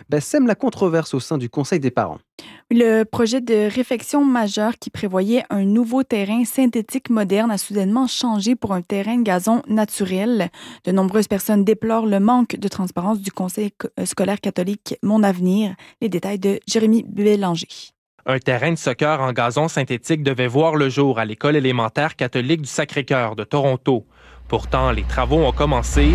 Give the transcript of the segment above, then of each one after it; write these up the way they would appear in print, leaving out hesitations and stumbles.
sème la controverse au sein du conseil des parents. Le projet de réfection majeure qui prévoyait un nouveau terrain synthétique moderne a soudainement changé pour un terrain de gazon naturel. De nombreuses personnes déplorent le manque de transparence du conseil scolaire catholique Mon Avenir. Les détails de Jérémy Bélanger. Un terrain de soccer en gazon synthétique devait voir le jour à l'école élémentaire catholique du Sacré-Cœur de Toronto. Pourtant, les travaux ont commencé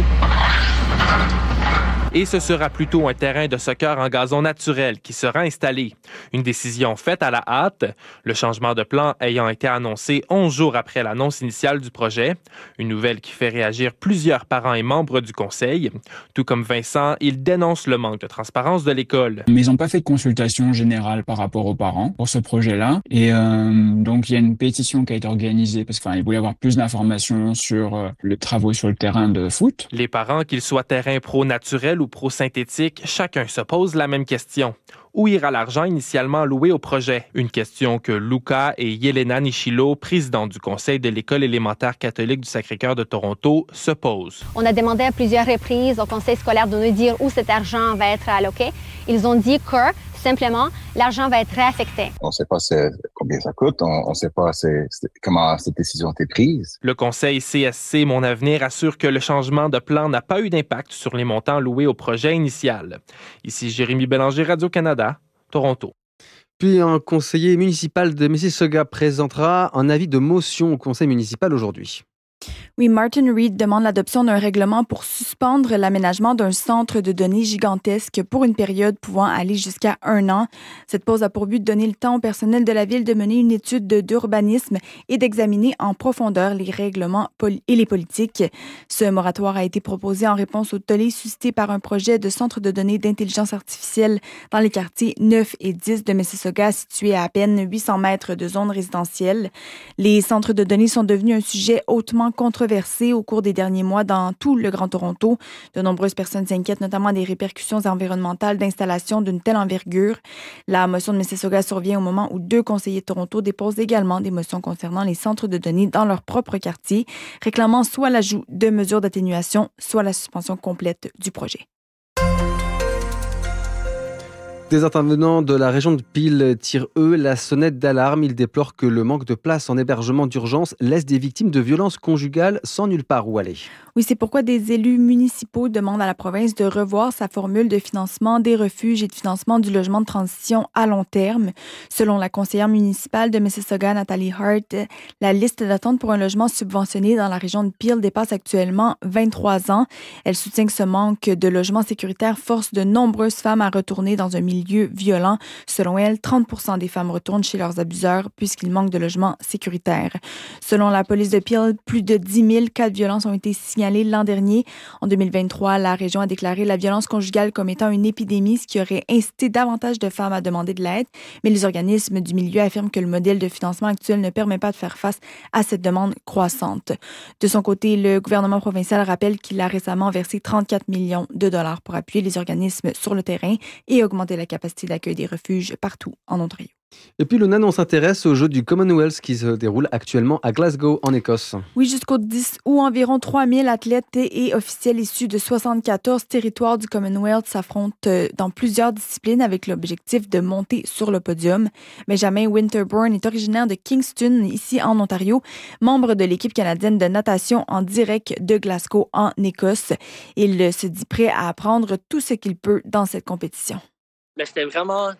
et ce sera plutôt un terrain de soccer en gazon naturel qui sera installé. Une décision faite à la hâte, le changement de plan ayant été annoncé 11 jours après l'annonce initiale du projet. Une nouvelle qui fait réagir plusieurs parents et membres du conseil. Tout comme Vincent, il dénonce le manque de transparence de l'école. Mais ils n'ont pas fait de consultation générale par rapport aux parents pour ce projet-là. Et donc, il y a une pétition qui a été organisée parce qu'ils voulaient avoir plus d'informations sur les travaux sur le terrain de foot. Les parents, qu'ils soient terrain pro-naturel ou pro-synthétique, chacun se pose la même question. Où ira l'argent initialement alloué au projet? Une question que Luca et Yelena Nishilo, présidents du conseil de l'école élémentaire catholique du Sacré-Cœur de Toronto, se posent. On a demandé à plusieurs reprises au conseil scolaire de nous dire où cet argent va être alloqué. Ils ont dit que, simplement, l'argent va être réaffecté. On ne sait pas combien ça coûte, on ne sait pas comment cette décision a été prise. Le conseil CSC Mon Avenir assure que le changement de plan n'a pas eu d'impact sur les montants alloués au projet initial. Ici Jérémy Bélanger, Radio-Canada, Toronto. Puis un conseiller municipal de Mississauga présentera un avis de motion au conseil municipal aujourd'hui. Oui, Martin Reid demande l'adoption d'un règlement pour suspendre l'aménagement d'un centre de données gigantesque pour une période pouvant aller jusqu'à 1 an. Cette pause a pour but de donner le temps au personnel de la ville de mener une étude d'urbanisme et d'examiner en profondeur les règlements et les politiques. Ce moratoire a été proposé en réponse au tollé suscité par un projet de centre de données d'intelligence artificielle dans les quartiers 9 et 10 de Mississauga, situés à peine 800 mètres de zone résidentielle. Les centres de données sont devenus un sujet hautement controversé au cours des derniers mois dans tout le Grand Toronto. De nombreuses personnes s'inquiètent notamment des répercussions environnementales d'installations d'une telle envergure. La motion de Mississauga survient au moment où 2 conseillers de Toronto déposent également des motions concernant les centres de données dans leur propre quartier, réclamant soit l'ajout de mesures d'atténuation, soit la suspension complète du projet. Des intervenants de la région de Peel tirent, eux, la sonnette d'alarme. Ils déplorent que le manque de place en hébergement d'urgence laisse des victimes de violences conjugales sans nulle part où aller. Oui, c'est pourquoi des élus municipaux demandent à la province de revoir sa formule de financement des refuges et de financement du logement de transition à long terme. Selon la conseillère municipale de Mississauga, Nathalie Hart, la liste d'attente pour un logement subventionné dans la région de Peel dépasse actuellement 23 ans. Elle soutient que ce manque de logement sécuritaire force de nombreuses femmes à retourner dans un milieu violent. Selon elle, 30% des femmes retournent chez leurs abuseurs puisqu'il manque de logements sécuritaires. Selon la police de Peel, plus de 10 000 cas de violence ont été signalés l'an dernier. En 2023, la région a déclaré la violence conjugale comme étant une épidémie, ce qui aurait incité davantage de femmes à demander de l'aide. Mais les organismes du milieu affirment que le modèle de financement actuel ne permet pas de faire face à cette demande croissante. De son côté, le gouvernement provincial rappelle qu'il a récemment versé 34 millions de dollars pour appuyer les organismes sur le terrain et augmenter la capacité d'accueil des refuges partout en Ontario. Et puis, Lonan, on s'intéresse aux Jeux du Commonwealth qui se déroulent actuellement à Glasgow, en Écosse. Oui, jusqu'au 10 août, environ 3000 athlètes et officiels issus de 74 territoires du Commonwealth s'affrontent dans plusieurs disciplines avec l'objectif de monter sur le podium. Benjamin Winterbourne est originaire de Kingston, ici en Ontario, membre de l'équipe canadienne de natation en direct de Glasgow, en Écosse. Il se dit prêt à apprendre tout ce qu'il peut dans cette compétition. Mais c'était vraiment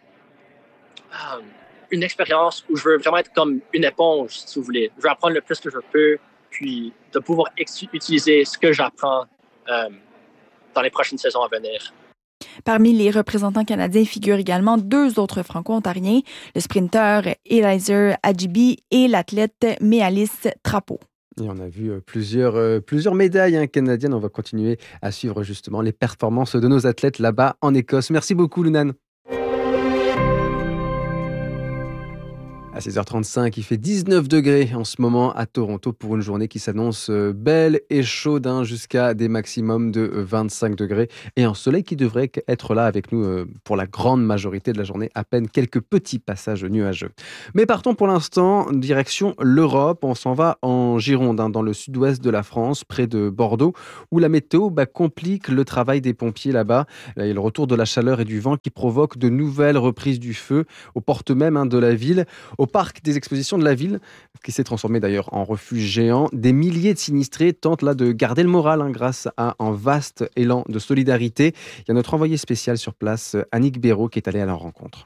une expérience où je veux vraiment être comme une éponge, si vous voulez. Je veux apprendre le plus que je peux, puis de pouvoir utiliser ce que j'apprends dans les prochaines saisons à venir. Parmi les représentants canadiens figurent également 2 autres franco-ontariens, le sprinteur Eliezer Adjibi et l'athlète Méalis Trapeau. Et on a vu plusieurs médailles canadiennes. On va continuer à suivre justement les performances de nos athlètes là-bas en Écosse. Merci beaucoup, Lunan. 6h35, il fait 19 degrés en ce moment à Toronto pour une journée qui s'annonce belle et chaude, jusqu'à des maximums de 25 degrés. Et un soleil qui devrait être là avec nous pour la grande majorité de la journée, à peine quelques petits passages nuageux. Mais partons pour l'instant, direction l'Europe. On s'en va en Gironde, dans le sud-ouest de la France, près de Bordeaux, où la météo complique le travail des pompiers là-bas. Là, il y a le retour de la chaleur et du vent qui provoque de nouvelles reprises du feu aux portes même de la ville. Au parc des expositions de la ville, qui s'est transformé d'ailleurs en refuge géant, des milliers de sinistrés tentent là de garder le moral grâce à un vaste élan de solidarité. Il y a notre envoyé spécial sur place, Annick Béraud, qui est allée à leur rencontre.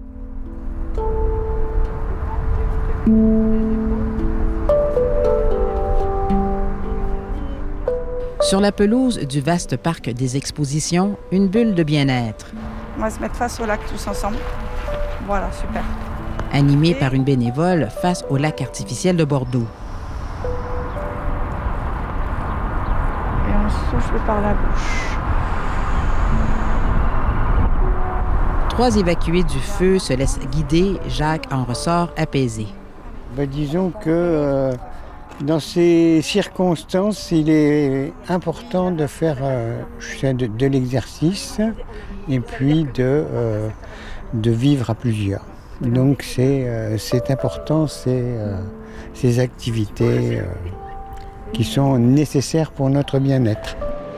Sur la pelouse du vaste parc des expositions, une bulle de bien-être. On va se mettre face au lac tous ensemble. Voilà, super. Animée par une bénévole face au lac artificiel de Bordeaux. Et on souffle par la bouche. 3 évacués du feu se laissent guider. Jacques en ressort apaisé. Disons que dans ces circonstances, il est important de faire de l'exercice et puis de vivre à plusieurs. Donc c'est important, ces activités qui sont nécessaires pour notre bien-être.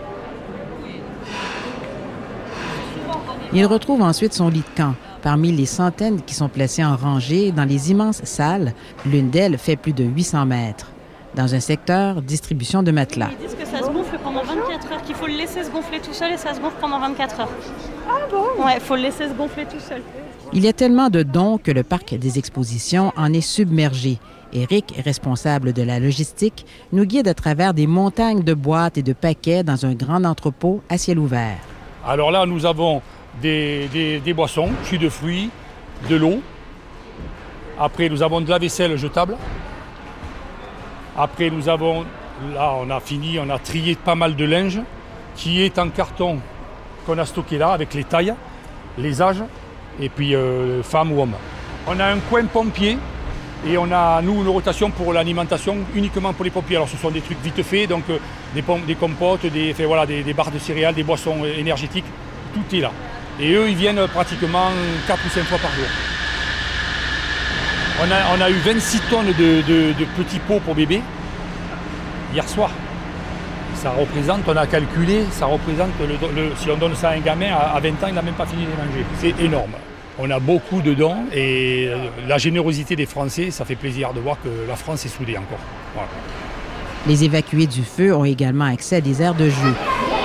Il retrouve ensuite son lit de camp, parmi les centaines qui sont placés en rangée dans les immenses salles. L'une d'elles fait plus de 800 mètres. Dans un secteur, distribution de matelas. Ils disent que ça se gonfle pendant 24 heures, qu'il faut le laisser se gonfler tout seul et ça se gonfle pendant 24 heures. Ah bon? Ouais, il faut le laisser se gonfler tout seul. Il y a tellement de dons que le parc des expositions en est submergé. Éric, responsable de la logistique, nous guide à travers des montagnes de boîtes et de paquets dans un grand entrepôt à ciel ouvert. Alors là, nous avons des boissons, jus de fruits, de l'eau. Après, nous avons de la vaisselle jetable. Après, nous avons, là, on a fini, on a trié pas mal de linge qui est en carton qu'on a stocké là avec les tailles, les âges et puis femmes ou hommes. On a un coin pompier et on a, nous, une rotation pour l'alimentation uniquement pour les pompiers. Alors, ce sont des trucs vite faits, donc des compotes, des barres de céréales, des boissons énergétiques, tout est là. Et eux, ils viennent pratiquement 4 ou 5 fois par jour. On a eu 26 tonnes de petits pots pour bébés hier soir. Ça représente, on a calculé, ça représente, si on donne ça à un gamin, à 20 ans, il n'a même pas fini de les manger. C'est énorme. On a beaucoup de dons et la générosité des Français, ça fait plaisir de voir que la France est soudée encore. Voilà. Les évacués du feu ont également accès à des aires de jeu.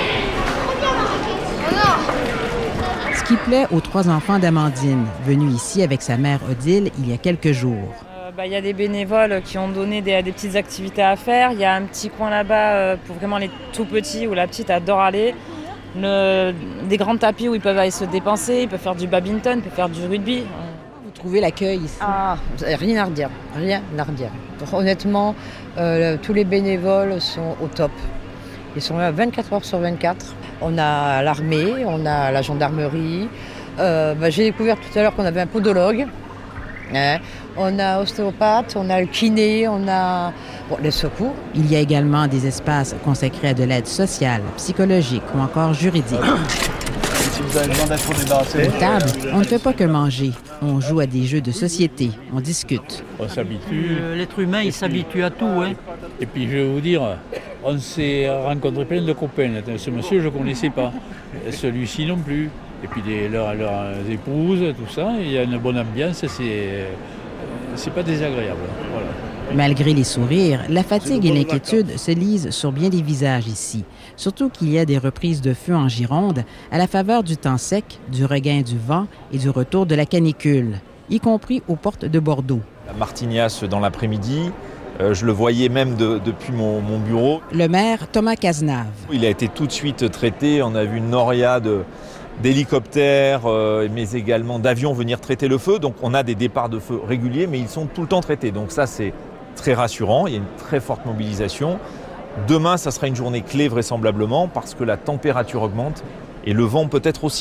Ce qui plaît aux 3 enfants d'Amandine, venue ici avec sa mère Odile il y a quelques jours. Il y a des bénévoles qui ont donné des petites activités à faire. Il y a un petit coin là-bas pour vraiment les tout petits où la petite adore aller. Des grands tapis où ils peuvent aller se dépenser, ils peuvent faire du badminton, ils peuvent faire du rugby. Vous trouvez l'accueil ici? Rien à redire, rien à redire. Honnêtement, tous les bénévoles sont au top. Ils sont là 24 heures sur 24. On a l'armée, on a la gendarmerie. J'ai découvert tout à l'heure qu'on avait un podologue. On a ostéopathe, on a le kiné, on a les secours. Il y a également des espaces consacrés à de l'aide sociale, psychologique ou encore juridique. Si vous avez besoin d'être débarrassé. Aux tables, on ne fait pas que manger. On joue à des jeux de société, on discute. On s'habitue. L'être humain, il s'habitue à tout. Et puis je vais vous dire, on s'est rencontré plein de copains. Ce monsieur, je ne connaissais pas. Celui-ci non plus. Et puis leurs épouses, tout ça. Il y a une bonne ambiance, c'est pas désagréable. Voilà. Malgré les sourires, la fatigue et l'inquiétude se lisent sur bien des visages ici. Surtout qu'il y a des reprises de feu en Gironde à la faveur du temps sec, du regain du vent et du retour de la canicule, y compris aux portes de Bordeaux. À Martignas dans l'après-midi, je le voyais même depuis mon bureau. Le maire Thomas Cazenave. Il a été tout de suite traité, on a vu une noria d'hélicoptères, mais également d'avions venir traiter le feu. Donc on a des départs de feu réguliers, mais ils sont tout le temps traités. Donc ça, c'est très rassurant. Il y a une très forte mobilisation. Demain, ça sera une journée clé vraisemblablement parce que la température augmente et le vent peut-être aussi.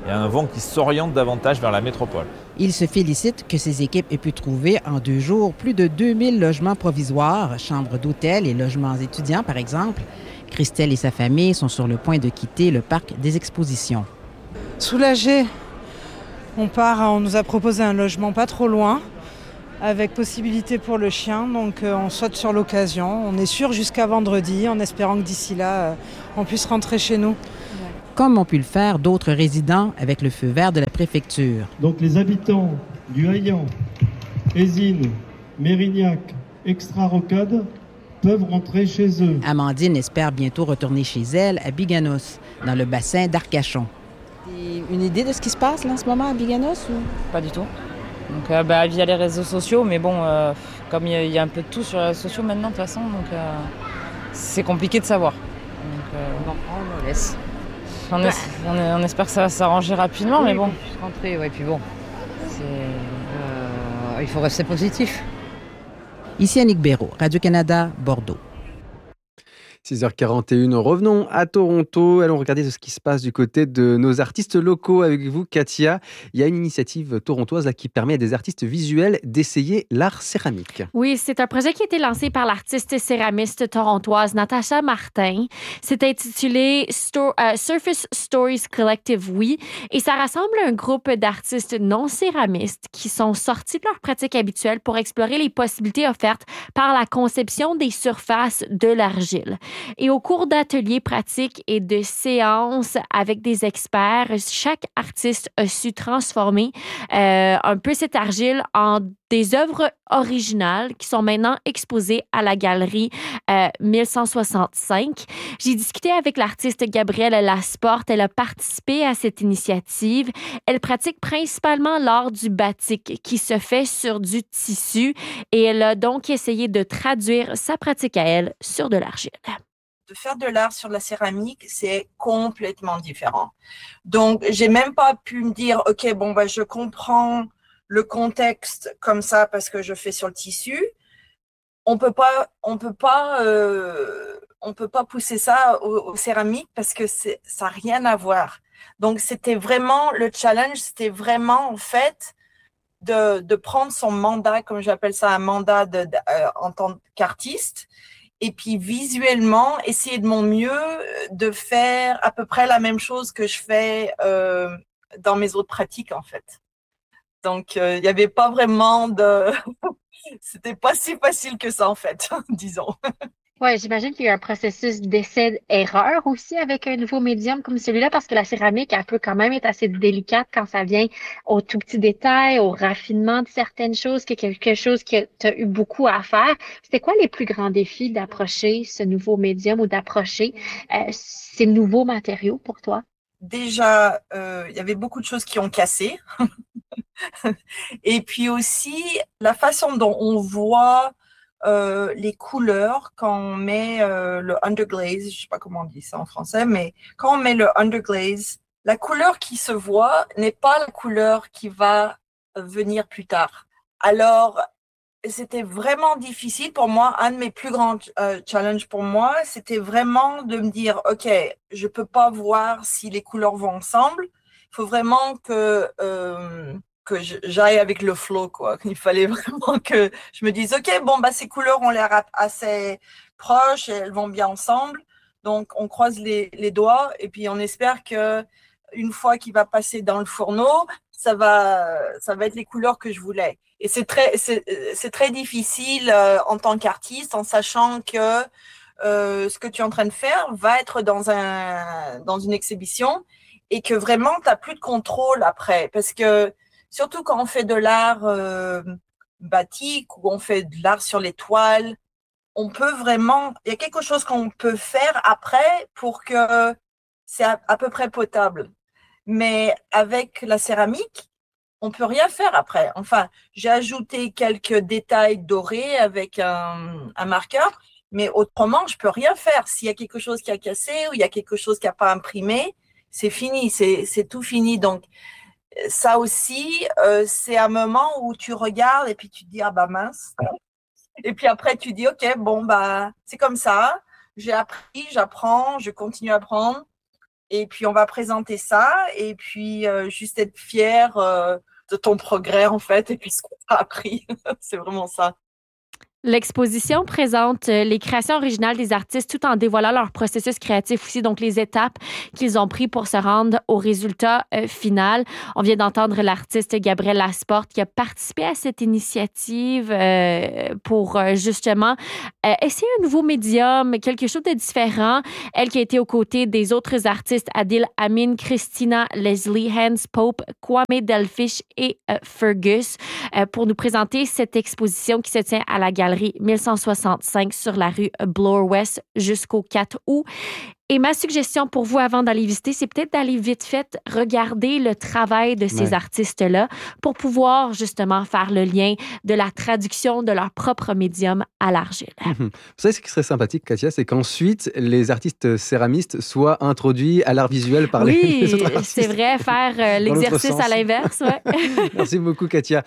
Il y a un vent qui s'oriente davantage vers la métropole. Il se félicite que ses équipes aient pu trouver en 2 jours plus de 2000 logements provisoires, chambres d'hôtel et logements étudiants par exemple. Christelle et sa famille sont sur le point de quitter le parc des expositions. Soulagés, on nous a proposé un logement pas trop loin, avec possibilité pour le chien, donc on saute sur l'occasion. On est sûr jusqu'à vendredi, en espérant que d'ici là, on puisse rentrer chez nous. Comme ont pu le faire d'autres résidents avec le feu vert de la préfecture. Donc les habitants du Haillan, Ésine, Mérignac, Extra-Rocade peuvent rentrer chez eux. Amandine espère bientôt retourner chez elle à Biganos, dans le bassin d'Arcachon. Une idée de ce qui se passe là, en ce moment à Biganos? Pas du tout. Donc via les réseaux sociaux, mais bon, comme il y a un peu de tout sur les réseaux sociaux maintenant de toute façon, donc c'est compliqué de savoir. Donc on laisse. On espère que ça va s'arranger rapidement, mais bon. Rentrer, ouais, puis bon, il faut rester positif. Ici Annick Béraud, Radio-Canada, Bordeaux. 6h41, revenons à Toronto. Allons regarder ce qui se passe du côté de nos artistes locaux avec vous, Katia. Il y a une initiative torontoise là, qui permet à des artistes visuels d'essayer l'art céramique. Oui, c'est un projet qui a été lancé par l'artiste céramiste torontoise Natacha Martin. C'est intitulé Surface Stories Collective Oui, et ça rassemble un groupe d'artistes non céramistes qui sont sortis de leur pratique habituelle pour explorer les possibilités offertes par la conception des surfaces de l'argile. Et au cours d'ateliers pratiques et de séances avec des experts, chaque artiste a su transformer un peu cette argile en des œuvres originales qui sont maintenant exposées à la galerie 1165. J'ai discuté avec l'artiste Gabrielle Lasporte. Elle a participé à cette initiative. Elle pratique principalement l'art du batik qui se fait sur du tissu et elle a donc essayé de traduire sa pratique à elle sur de l'argile. De faire de l'art sur la céramique, c'est complètement différent. Donc, j'ai même pas pu me dire, OK, bon, bah, je comprends le contexte comme ça parce que je fais sur le tissu. On peut pas pousser ça au céramique parce que ça n'a rien à voir. Donc, c'était vraiment le challenge, c'était vraiment, en fait, de prendre son mandat, comme j'appelle ça, un mandat en tant qu'artiste, et puis visuellement, essayer de mon mieux de faire à peu près la même chose que je fais dans mes autres pratiques, en fait. Donc, il n'y avait pas vraiment C'était pas si facile que ça, en fait, disons. Oui, j'imagine qu'il y a un processus d'essai-erreur aussi avec un nouveau médium comme celui-là, parce que la céramique, elle peut quand même être assez délicate quand ça vient aux tout petits détails, au raffinement de certaines choses, quelque chose que tu as eu beaucoup à faire. C'était quoi les plus grands défis d'approcher ce nouveau médium ou d'approcher ces nouveaux matériaux pour toi? Déjà, il y avait beaucoup de choses qui ont cassé. Et puis aussi, la façon dont on voit les couleurs quand on met le underglaze, je sais pas comment on dit ça en français, mais quand on met le underglaze, la couleur qui se voit n'est pas la couleur qui va venir plus tard. Alors, c'était vraiment difficile pour moi. Un de mes plus grands challenges pour moi, c'était vraiment de me dire, OK, je peux pas voir si les couleurs vont ensemble. Il faut vraiment que j'aille avec le flow, quoi. Il fallait vraiment que je me dise, OK, bon, bah, ces couleurs ont l'air assez proches et elles vont bien ensemble. Donc, on croise les doigts et puis on espère que une fois qu'il va passer dans le fourneau, ça va être les couleurs que je voulais. Et c'est très difficile en tant qu'artiste, en sachant que ce que tu es en train de faire va être dans une exhibition et que vraiment, tu n'as plus de contrôle après. Parce que surtout quand on fait de l'art batik ou on fait de l'art sur les toiles, on peut vraiment, il y a quelque chose qu'on peut faire après pour que c'est à peu près potable. Mais avec la céramique, on peut rien faire après. Enfin, j'ai ajouté quelques détails dorés avec un marqueur, mais autrement, je peux rien faire. S'il y a quelque chose qui a cassé ou il y a quelque chose qui n'a pas imprimé, c'est fini, c'est tout fini. Donc, ça aussi, c'est un moment où tu regardes et puis tu te dis, ah bah mince. Et puis après, tu dis, OK, bon, bah, c'est comme ça. J'ai appris, j'apprends, je continue à apprendre. Et puis, on va présenter ça et puis juste être fier de ton progrès, en fait, et puis ce qu'on t'a appris. C'est vraiment ça. L'exposition présente les créations originales des artistes tout en dévoilant leur processus créatif aussi, donc les étapes qu'ils ont pris pour se rendre au résultat final. On vient d'entendre l'artiste Gabrielle Lasporte qui a participé à cette initiative pour justement essayer un nouveau médium, quelque chose de différent. Elle qui a été aux côtés des autres artistes Adil Amin, Christina Leslie, Hans Pope, Kwame Delfish et Fergus pour nous présenter cette exposition qui se tient à la Galerie 1165 sur la rue Bloor West jusqu'au 4 août. Et ma suggestion pour vous avant d'aller visiter, c'est peut-être d'aller vite fait regarder le travail de ces artistes-là pour pouvoir justement faire le lien de la traduction de leur propre médium à l'argile. Vous savez ce qui serait sympathique, Katia, c'est qu'ensuite les artistes céramistes soient introduits à l'art visuel par les autres artistes. Oui, c'est vrai, faire l'exercice à l'inverse. Ouais. Merci beaucoup, Katia.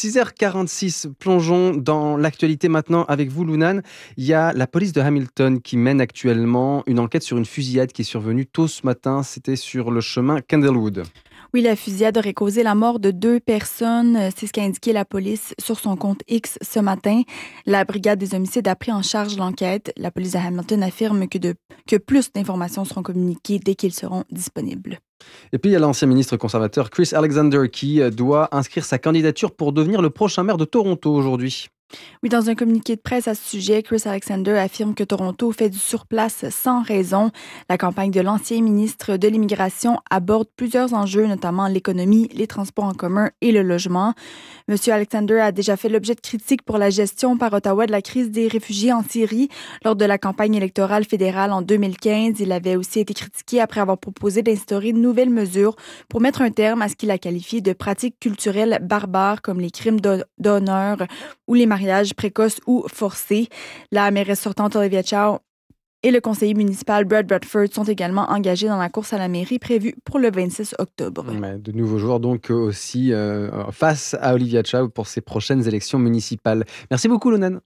6h46, plongeons dans l'actualité maintenant avec vous, Lounan. Il y a la police de Hamilton qui mène actuellement une enquête sur une fusillade qui est survenue tôt ce matin. C'était sur le chemin Candlewood. Oui, la fusillade aurait causé la mort de 2 personnes. C'est ce qu'a indiqué la police sur son compte X ce matin. La brigade des homicides a pris en charge l'enquête. La police de Hamilton affirme que plus d'informations seront communiquées dès qu'ils seront disponibles. Et puis, il y a l'ancien ministre conservateur Chris Alexander qui doit inscrire sa candidature pour devenir le prochain maire de Toronto aujourd'hui. Oui, dans un communiqué de presse à ce sujet, Chris Alexander affirme que Toronto fait du surplace sans raison. La campagne de l'ancien ministre de l'Immigration aborde plusieurs enjeux, notamment l'économie, les transports en commun et le logement. Monsieur Alexander a déjà fait l'objet de critiques pour la gestion par Ottawa de la crise des réfugiés en Syrie. Lors de la campagne électorale fédérale en 2015, il avait aussi été critiqué après avoir proposé d'instaurer de nouvelles mesures pour mettre un terme à ce qu'il a qualifié de pratiques culturelles barbares comme les crimes d'honneur ou les mariages précoces ou forcés. La mairesse sortante Olivia Chow et le conseiller municipal Brad Bradford sont également engagés dans la course à la mairie prévue pour le 26 octobre. De nouveaux joueurs donc aussi face à Olivia Chow pour ses prochaines élections municipales. Merci beaucoup, Lonan.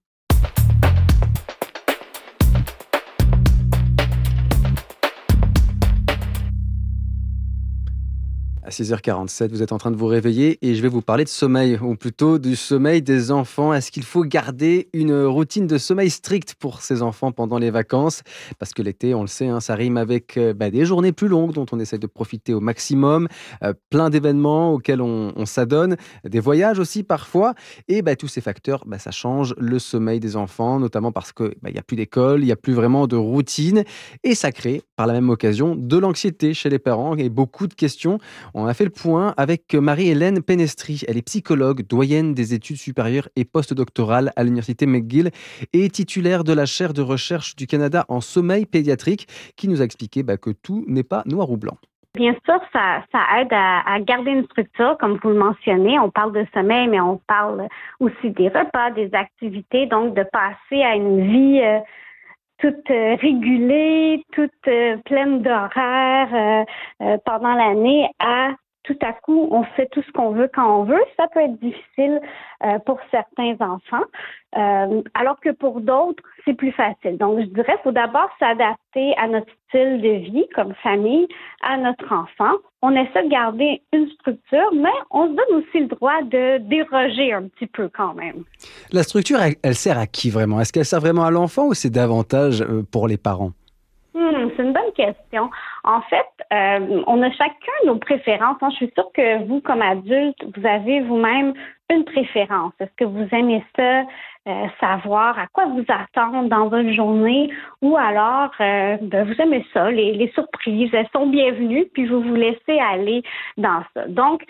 À 6h47, vous êtes en train de vous réveiller et je vais vous parler de sommeil, ou plutôt du sommeil des enfants. Est-ce qu'il faut garder une routine de sommeil stricte pour ces enfants pendant les vacances ? Parce que l'été, on le sait, ça rime avec des journées plus longues dont on essaie de profiter au maximum, plein d'événements auxquels on s'adonne, des voyages aussi parfois. Et tous ces facteurs, ça change le sommeil des enfants, notamment parce qu'il n'y a plus d'école, il n'y a plus vraiment de routine. Et ça crée, par la même occasion, de l'anxiété chez les parents et beaucoup de questions. On a fait le point avec Marie-Hélène Pénestri. Elle est psychologue, doyenne des études supérieures et postdoctorales à l'université McGill et titulaire de la chaire de recherche du Canada en sommeil pédiatrique qui nous a expliqué que tout n'est pas noir ou blanc. Bien sûr, ça aide à garder une structure, comme vous le mentionnez. On parle de sommeil, mais on parle aussi des repas, des activités, donc de passer à une vie toute régulée, toute pleine d'horaires pendant l'année à tout à coup, on fait tout ce qu'on veut quand on veut. Ça peut être difficile pour certains enfants, alors que pour d'autres, c'est plus facile. Donc, je dirais qu'il faut d'abord s'adapter à notre style de vie comme famille, à notre enfant. On essaie de garder une structure, mais on se donne aussi le droit de déroger un petit peu quand même. La structure, elle sert à qui vraiment ? Est-ce qu'elle sert vraiment à l'enfant ou c'est davantage pour les parents ? C'est une bonne question. En fait, on a chacun nos préférences. Je suis sûre que vous, comme adulte, vous avez vous-même une préférence. Est-ce que vous aimez ça, savoir à quoi vous attendre dans votre journée ou alors vous aimez ça, les surprises, elles sont bienvenues, puis vous vous laissez aller dans ça. Donc,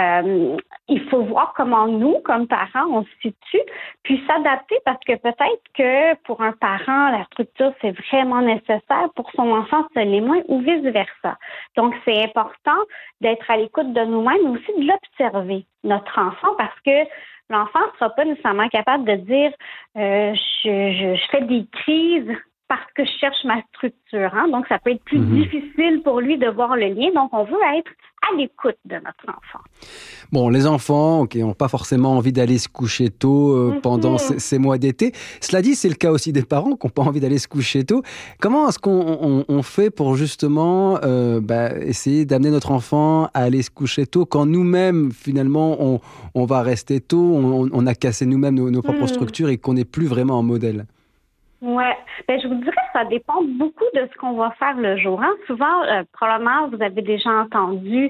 il faut voir comment nous, comme parents, on se situe, puis s'adapter parce que peut-être que pour un parent, la structure, c'est vraiment nécessaire. Pour son enfant, ce l'est moins ou vice-versa. Donc, c'est important d'être à l'écoute de nous-mêmes, mais aussi de l'observer, notre enfant, parce que l'enfant ne sera pas nécessairement capable de dire je fais des crises parce que je cherche ma structure. Hein? Donc, ça peut être plus difficile pour lui de voir le lien. Donc, on veut être à l'écoute de notre enfant. Bon, les enfants n'ont pas forcément envie d'aller se coucher tôt pendant ces mois d'été. Cela dit, c'est le cas aussi des parents qui n'ont pas envie d'aller se coucher tôt. Comment est-ce qu'on fait pour justement essayer d'amener notre enfant à aller se coucher tôt quand nous-mêmes, finalement, on va rester tôt, on a cassé nous-mêmes nos propres structures et qu'on n'est plus vraiment un modèle? Ouais, je vous dirais que ça dépend beaucoup de ce qu'on va faire le jour. Hein. Souvent, probablement, vous avez déjà entendu,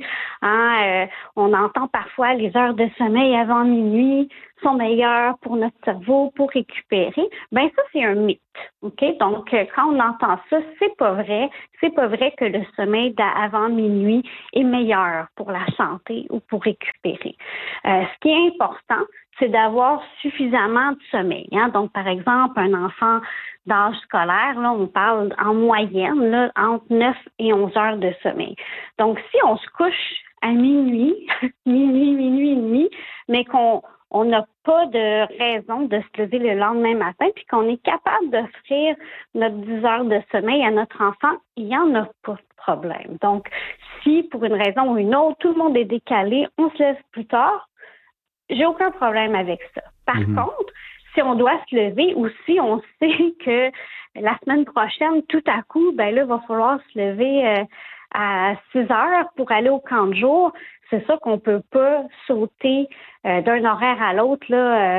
on entend parfois les heures de sommeil avant minuit sont meilleures pour notre cerveau, pour récupérer. Ça, c'est un mythe. OK? Donc, quand on entend ça, c'est pas vrai. C'est pas vrai que le sommeil d'avant minuit est meilleur pour la santé ou pour récupérer. Ce qui est important, c'est d'avoir suffisamment de sommeil. Hein? Donc, par exemple, un enfant d'âge scolaire, là, on parle en moyenne là, entre 9 et 11 heures de sommeil. Donc, si on se couche à minuit, minuit et demi, mais qu'on n'a pas de raison de se lever le lendemain matin, puis qu'on est capable d'offrir notre 10 heures de sommeil à notre enfant, il n'y en a pas de problème. Donc, si pour une raison ou une autre, tout le monde est décalé, on se lève plus tard, j'ai aucun problème avec ça. Par contre, si on doit se lever ou si on sait que la semaine prochaine, tout à coup, là, il va falloir se lever à 6 heures pour aller au camp de jour, c'est ça qu'on peut pas sauter d'un horaire à l'autre là,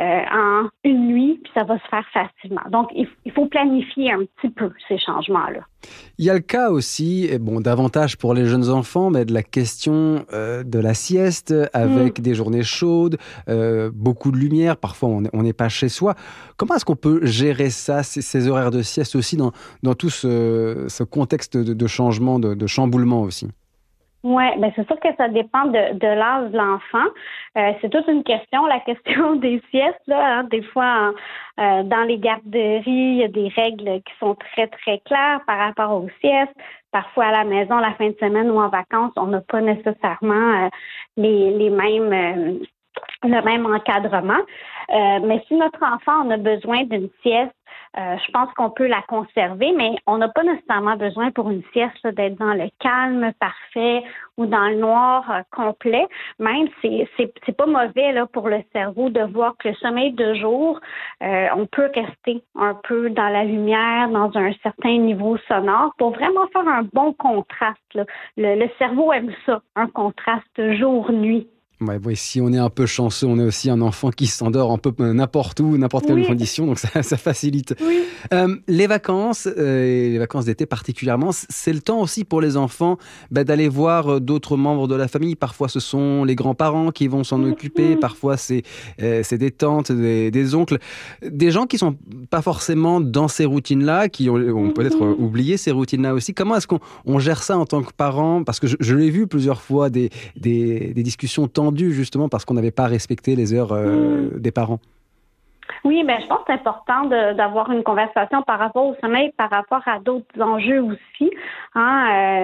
en une nuit, puis ça va se faire facilement. Donc, il faut planifier un petit peu ces changements-là. Il y a le cas aussi, davantage pour les jeunes enfants, mais de la question de la sieste avec des journées chaudes, beaucoup de lumière, parfois on n'est pas chez soi. Comment est-ce qu'on peut gérer ça, ces horaires de sieste aussi, dans tout ce contexte de changement, de chamboulement aussi? Oui, c'est sûr que ça dépend de l'âge de l'enfant. C'est toute une question, la question des siestes. Là, hein. Des fois, dans les garderies, il y a des règles qui sont très, très claires par rapport aux siestes. Parfois, à la maison, la fin de semaine ou en vacances, on n'a pas nécessairement les mêmes le même encadrement. Mais si notre enfant en a besoin d'une sieste, je pense qu'on peut la conserver, mais on n'a pas nécessairement besoin pour une sieste là, d'être dans le calme parfait ou dans le noir complet. Même c'est pas mauvais là pour le cerveau de voir que le sommeil de jour, on peut rester un peu dans la lumière, dans un certain niveau sonore pour vraiment faire un bon contraste. Là. Le cerveau aime ça, un contraste jour-nuit. Ouais, si on est un peu chanceux, on a aussi un enfant qui s'endort un peu n'importe où, n'importe quelle condition, donc ça facilite. Oui. Les vacances, et les vacances d'été particulièrement, c'est le temps aussi pour les enfants d'aller voir d'autres membres de la famille. Parfois, ce sont les grands-parents qui vont s'en occuper, parfois c'est des tantes, des oncles, des gens qui sont pas forcément dans ces routines-là, qui ont peut-être oublié ces routines-là aussi. Comment est-ce qu'on gère ça en tant que parent? Parce que je l'ai vu plusieurs fois, des discussions tendues justement parce qu'on n'avait pas respecté les heures des parents. Oui, je pense que c'est important d'avoir une conversation par rapport au sommeil, par rapport à d'autres enjeux aussi. Hein,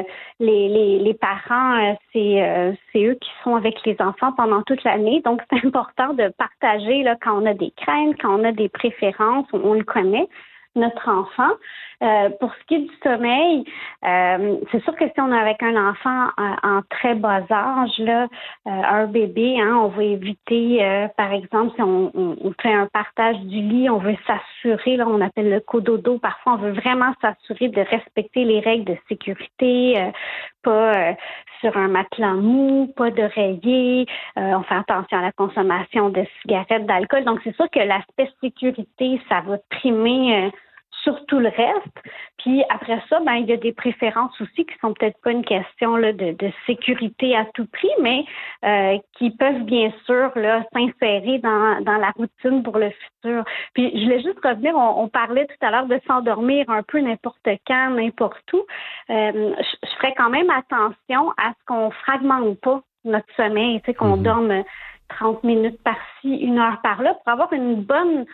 les parents, c'est eux qui sont avec les enfants pendant toute l'année. Donc, c'est important de partager là, quand on a des craintes, quand on a des préférences, on le connaît, notre enfant. Pour ce qui est du sommeil, c'est sûr que si on est avec un enfant en très bas âge, là, un bébé, hein, on va éviter, par exemple, si on fait un partage du lit, on veut s'assurer, là, on appelle le cododo, parfois on veut vraiment s'assurer de respecter les règles de sécurité, pas sur un matelas mou, pas d'oreiller, on fait attention à la consommation de cigarettes, d'alcool. Donc, c'est sûr que l'aspect sécurité, ça va primer sur tout le reste. Puis après ça, il y a des préférences aussi qui sont peut-être pas une question là, de sécurité à tout prix, mais qui peuvent bien sûr là, s'insérer dans la routine pour le futur. Puis je voulais juste revenir, on parlait tout à l'heure de s'endormir un peu n'importe quand, n'importe où. Je ferais quand même attention à ce qu'on fragmente pas notre sommeil, qu'on dorme 30 minutes par-ci, aussi 1 heure par là pour avoir une bonne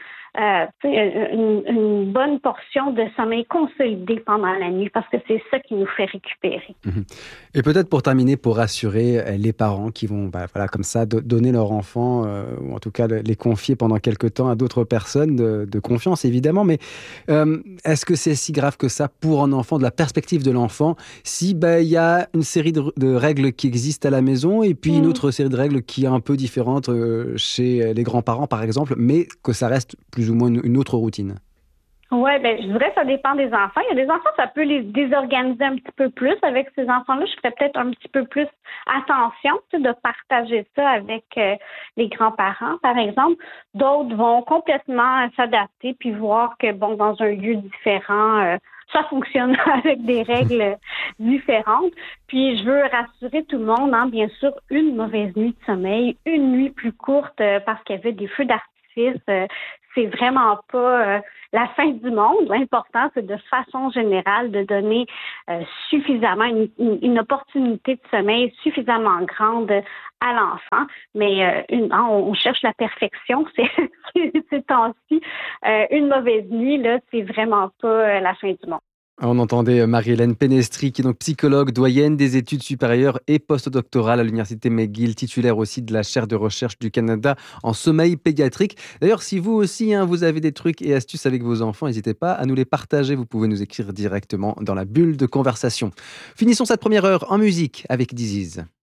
portion de sommeil consolidé pendant la nuit, parce que c'est ça qui nous fait récupérer. Et peut-être pour terminer, pour rassurer les parents qui vont comme ça donner leur enfant, ou en tout cas les confier pendant quelque temps à d'autres personnes de confiance évidemment, mais est-ce que c'est si grave que ça pour un enfant, de la perspective de l'enfant, si il y a une série de règles qui existent à la maison et puis une autre série de règles qui est un peu différente chez les grands-parents par exemple, mais que ça reste plus ou moins une autre routine? Oui, je dirais que ça dépend des enfants. Il y a des enfants, ça peut les désorganiser un petit peu plus. Avec ces enfants-là, je ferais peut-être un petit peu plus attention de partager ça avec les grands-parents, par exemple. D'autres vont complètement s'adapter puis voir que, dans un lieu différent, ça fonctionne avec des règles différentes. Puis, je veux rassurer tout le monde, bien sûr, une mauvaise nuit de sommeil, une nuit plus courte parce qu'il y avait des feux d'artifice, c'est vraiment pas la fin du monde. L'important, c'est de façon générale de donner suffisamment une opportunité de sommeil suffisamment grande à l'enfant. Mais on cherche la perfection ces temps-ci. Une mauvaise nuit, là, c'est vraiment pas la fin du monde. On entendait Marie-Hélène Pénestri, qui est donc psychologue, doyenne des études supérieures et postdoctorale à l'Université McGill, titulaire aussi de la chaire de recherche du Canada en sommeil pédiatrique. D'ailleurs, si vous aussi, vous avez des trucs et astuces avec vos enfants, n'hésitez pas à nous les partager. Vous pouvez nous écrire directement dans la bulle de conversation. Finissons cette première heure en musique avec This Is.